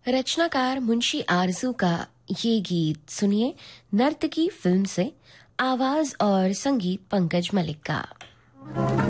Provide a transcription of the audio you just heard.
रचनाकार मुंशी आरजू का ये गीत सुनिए नर्तकी फिल्म से, आवाज और संगीत पंकज मलिक का।